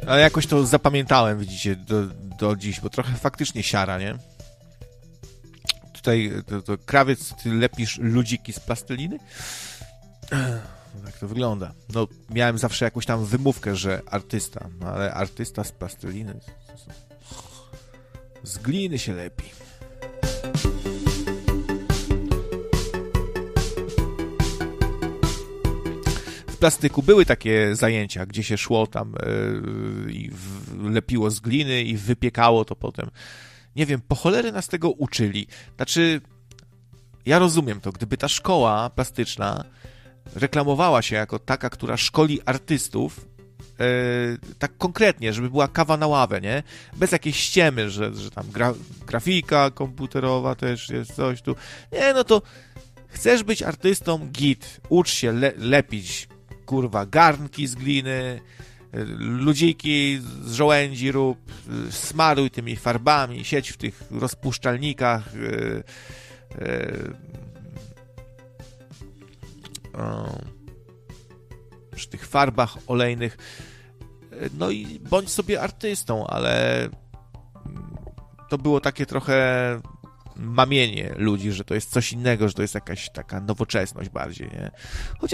Ale jakoś to zapamiętałem, widzicie, do dziś, bo trochę faktycznie siara, nie? Tutaj to krawiec, ty lepisz ludziki z plasteliny? Jak to wygląda? No, miałem zawsze jakąś tam wymówkę, że artysta, no ale artysta z plasteliny... Z gliny się lepi. W plastyku były takie zajęcia, gdzie się szło tam i lepiło z gliny i wypiekało to potem. Nie wiem, po cholery nas tego uczyli. Znaczy, ja rozumiem to, gdyby ta szkoła plastyczna reklamowała się jako taka, która szkoli artystów, tak konkretnie, żeby była kawa na ławę, nie? Bez jakiejś ściemy, że tam grafika komputerowa też jest coś tu. Nie, no to chcesz być artystą, git, ucz się lepić, kurwa, garnki z gliny, ludziki z żołędzi rób, smaruj tymi farbami, siedź w tych rozpuszczalnikach, przy tych farbach olejnych, no i bądź sobie artystą, ale to było takie trochę mamienie ludzi, że to jest coś innego, że to jest jakaś taka nowoczesność bardziej, nie?